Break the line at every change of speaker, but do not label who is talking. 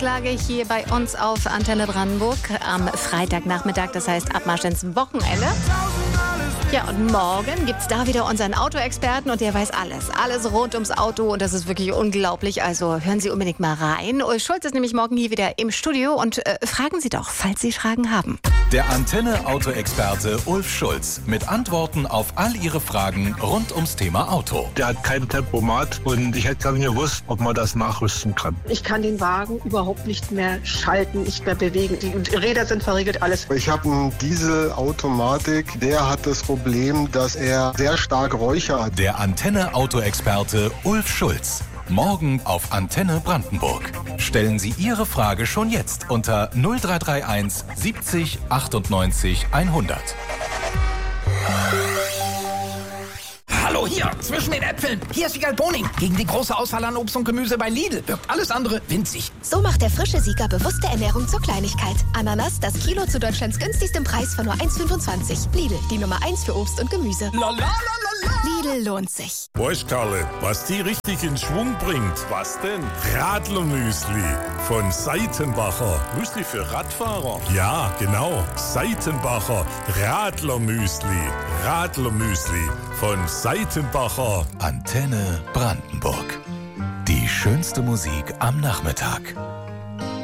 Nachmittagslage hier bei uns auf Antenne Brandenburg am Freitagnachmittag, das heißt Abmarsch ins Wochenende. Ja, und morgen gibt's da wieder unseren Autoexperten und der weiß alles rund ums Auto und das ist wirklich unglaublich. Also hören Sie unbedingt mal rein. Ulf Schulz ist nämlich morgen hier wieder im Studio und fragen Sie doch, falls Sie Fragen haben.
Der Antenne-Autoexperte Ulf Schulz mit Antworten auf all Ihre Fragen rund ums Thema Auto.
Der hat kein Tempomat und ich hätte gerne gewusst, ob man das nachrüsten kann.
Ich kann den Wagen überhaupt nicht mehr schalten, nicht mehr bewegen. Die Räder sind verriegelt, alles.
Ich habe einen Dieselautomatik, der hat das Problem, dass er sehr stark Räucher hat.
Der Antenne-Autoexperte Ulf Schulz. Morgen auf Antenne Brandenburg. Stellen Sie Ihre Frage schon jetzt unter 0331 70 98 100.
Hallo hier, zwischen den Äpfeln. Hier ist Wiegald Boning. Gegen die große Auswahl an Obst und Gemüse bei Lidl wirkt alles andere winzig.
So macht der frische Sieger bewusste Ernährung zur Kleinigkeit. Ananas, das Kilo zu Deutschlands günstigstem Preis von nur 1,25. Lidl, die Nummer 1 für Obst und Gemüse. Lidl lohnt sich.
Weißt Karle, was die richtig in Schwung bringt? Was denn? Radlermüsli von Seitenbacher. Müsli für Radfahrer? Ja, genau. Seitenbacher Radlermüsli. Radlermüsli von Seitenbacher.
Antenne Brandenburg. Die schönste Musik am Nachmittag.